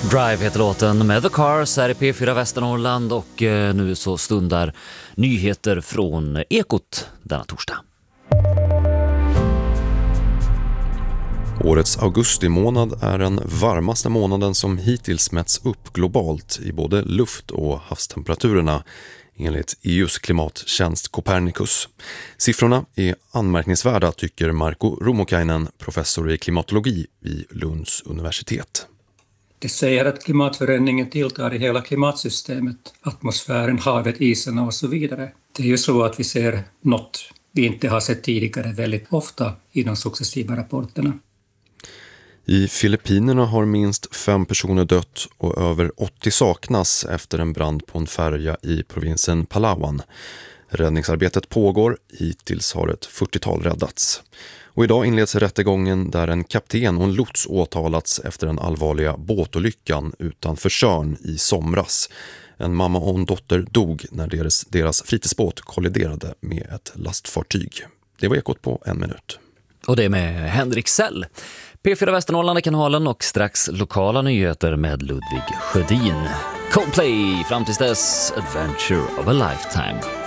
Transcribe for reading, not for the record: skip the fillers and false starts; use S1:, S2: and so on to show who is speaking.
S1: Drive heter låten med The Cars här i P4 Västernorrland och nu så stundar nyheter från Ekot denna torsdag.
S2: Årets augustimånad är den varmaste månaden som hittills mätts upp globalt i både luft- och havstemperaturerna enligt EUs klimattjänst Copernicus. Siffrorna är anmärkningsvärda tycker Marko Rumokainen, professor i klimatologi vid Lunds universitet.
S3: Det säger att klimatförändringen tilltar i hela klimatsystemet, atmosfären, havet, isarna och så vidare. Det är ju så att vi ser något vi inte har sett tidigare väldigt ofta i de successiva rapporterna.
S2: I Filippinerna har minst 5 personer dött och över 80 saknas efter en brand på en färja i provinsen Palawan. Räddningsarbetet pågår, hittills har ett 40-tal räddats. Och idag inleds rättegången där en kapten och en lots åtalats efter den allvarliga båtolyckan utanför Tjörn i somras. En mamma och en dotter dog när deras fritidsbåt kolliderade med ett lastfartyg. Det var Ekot på 1 minut.
S1: Och det är med Henrik Sell. P4 Västernorrland är kanalen och strax lokala nyheter med Ludvig Sjödin. Coldplay, fram tills dess Adventure of a Lifetime.